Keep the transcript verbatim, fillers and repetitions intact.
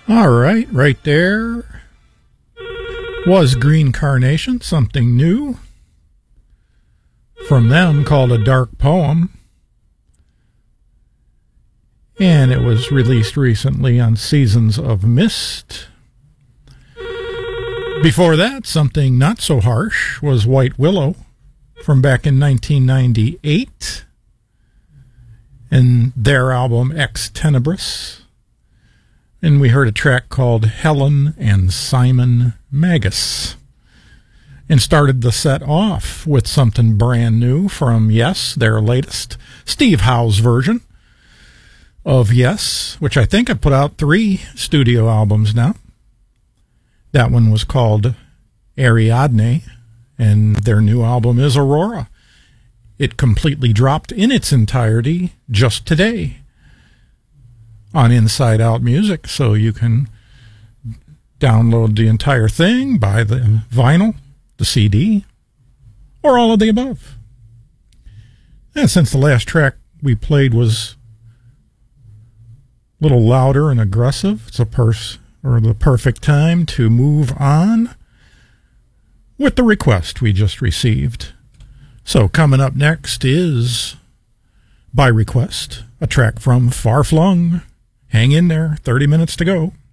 All right, right there was Green Carnation, something new from them called A Dark Poem. And it was released recently on Seasons of Mist. Before that, something not so harsh was White Willow from back in nineteen ninety-eight. And their album Ex Tenebris. And we heard a track called Helen and Simon Magus. And started the set off with something brand new from Yes, their latest Steve Howe's version of Yes, which I think have put out three studio albums now. That one was called Ariadne, and their new album is Aurora. It completely dropped in its entirety just today on Inside Out Music, so you can download the entire thing, buy the vinyl, the C D, or all of the above. And since the last track we played was a little louder and aggressive, it's a pers- or the perfect time to move on with the request we just received. So coming up next is, by request, a track from Far Flung. Hang in there, thirty minutes to go.